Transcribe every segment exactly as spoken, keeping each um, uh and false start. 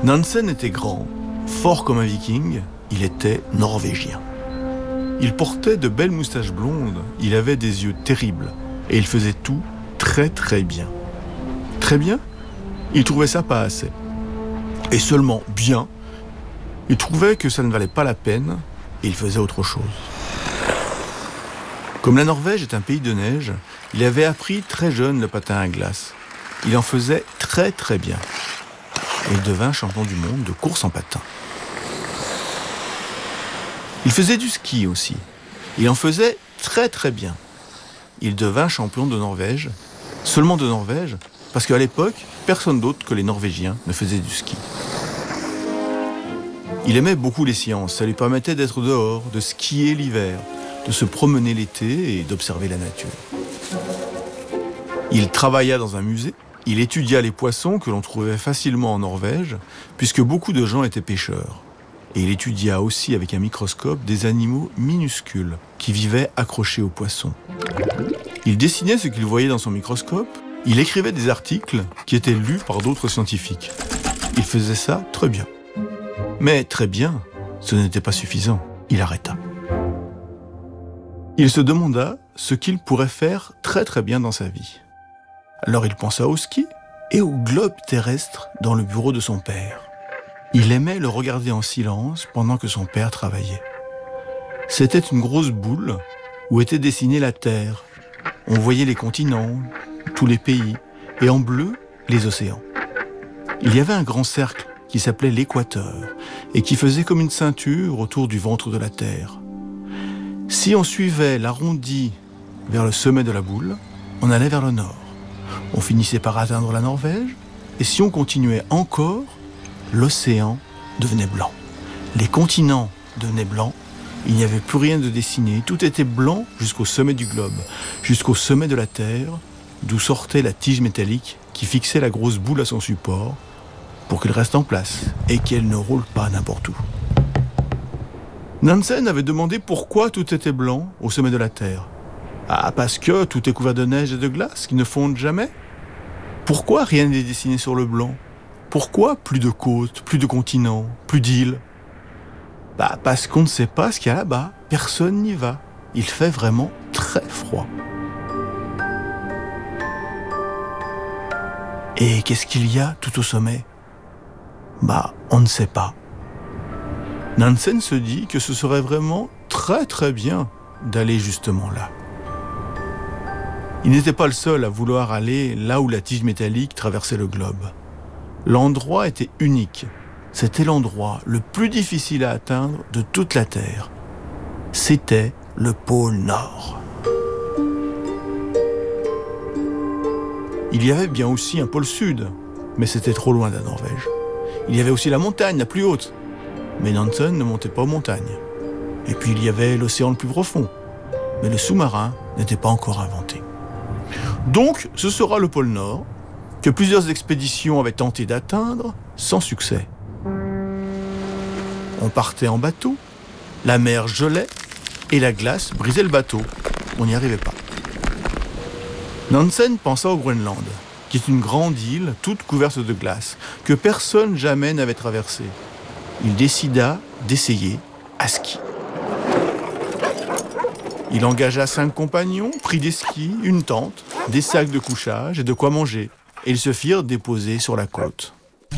Nansen était grand, fort comme un viking, il était norvégien. Il portait de belles moustaches blondes, il avait des yeux terribles, et il faisait tout très très bien. Très bien, il trouvait ça pas assez. Et seulement bien, il trouvait que ça ne valait pas la peine, et il faisait autre chose. Comme la Norvège est un pays de neige, il avait appris très jeune le patin à glace. Il en faisait très très bien. Et il devint champion du monde de course en patin. Il faisait du ski aussi. Il en faisait très très bien. Il devint champion de Norvège, seulement de Norvège, parce qu'à l'époque, personne d'autre que les Norvégiens ne faisait du ski. Il aimait beaucoup les sciences, ça lui permettait d'être dehors, de skier l'hiver, de se promener l'été et d'observer la nature. Il travailla dans un musée, il étudia les poissons que l'on trouvait facilement en Norvège, puisque beaucoup de gens étaient pêcheurs. Et il étudia aussi avec un microscope des animaux minuscules qui vivaient accrochés aux poissons. Il dessinait ce qu'il voyait dans son microscope, il écrivait des articles qui étaient lus par d'autres scientifiques. Il faisait ça très bien. Mais très bien, ce n'était pas suffisant. Il arrêta. Il se demanda ce qu'il pourrait faire très très bien dans sa vie. Alors il pensa au ski et au globe terrestre dans le bureau de son père. Il aimait le regarder en silence pendant que son père travaillait. C'était une grosse boule où était dessinée la Terre. On voyait les continents, tous les pays, et en bleu, les océans. Il y avait un grand cercle qui s'appelait l'équateur et qui faisait comme une ceinture autour du ventre de la Terre. Si on suivait l'arrondi vers le sommet de la boule, on allait vers le nord. On finissait par atteindre la Norvège, et si on continuait encore, l'océan devenait blanc. Les continents devenaient blancs, il n'y avait plus rien de dessiné, tout était blanc jusqu'au sommet du globe, jusqu'au sommet de la Terre, d'où sortait la tige métallique qui fixait la grosse boule à son support pour qu'elle reste en place et qu'elle ne roule pas n'importe où. Nansen avait demandé pourquoi tout était blanc au sommet de la Terre. Ah, parce que tout est couvert de neige et de glace qui ne fondent jamais. Pourquoi rien n'est dessiné sur le blanc ? Pourquoi plus de côtes, plus de continents, plus d'îles ? Bah, parce qu'on ne sait pas ce qu'il y a là-bas. Personne n'y va. Il fait vraiment très froid. Et qu'est-ce qu'il y a tout au sommet ? Bah, on ne sait pas. Nansen se dit que ce serait vraiment très très bien d'aller justement là. Il n'était pas le seul à vouloir aller là où la tige métallique traversait le globe. L'endroit était unique. C'était l'endroit le plus difficile à atteindre de toute la Terre. C'était le pôle Nord. Il y avait bien aussi un pôle Sud, mais c'était trop loin de la Norvège. Il y avait aussi la montagne la plus haute, mais Nansen ne montait pas aux montagnes. Et puis il y avait l'océan le plus profond, mais le sous-marin n'était pas encore inventé. Donc ce sera le pôle Nord, que plusieurs expéditions avaient tenté d'atteindre sans succès. On partait en bateau, la mer gelait et la glace brisait le bateau. On n'y arrivait pas. Nansen pensa au Groenland, qui est une grande île toute couverte de glace, que personne jamais n'avait traversée. Il décida d'essayer à ski. Il engagea cinq compagnons, prit des skis, une tente, des sacs de couchage et de quoi manger, et ils se firent déposer sur la côte.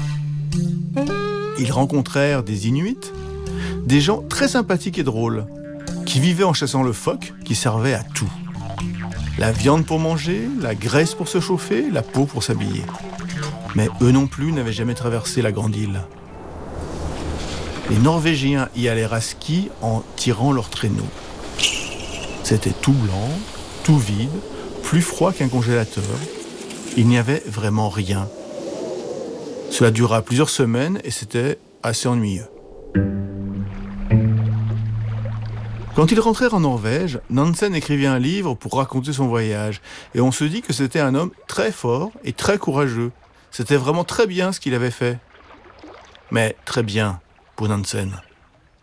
Ils rencontrèrent des Inuits, des gens très sympathiques et drôles, qui vivaient en chassant le phoque, qui servait à tout. La viande pour manger, la graisse pour se chauffer, la peau pour s'habiller. Mais eux non plus n'avaient jamais traversé la grande île. Les Norvégiens y allèrent à ski en tirant leurs traîneaux. C'était tout blanc, tout vide, plus froid qu'un congélateur. Il n'y avait vraiment rien. Cela dura plusieurs semaines et c'était assez ennuyeux. Quand ils rentrèrent en Norvège, Nansen écrivit un livre pour raconter son voyage. Et on se dit que c'était un homme très fort et très courageux. C'était vraiment très bien ce qu'il avait fait. Mais très bien pour Nansen.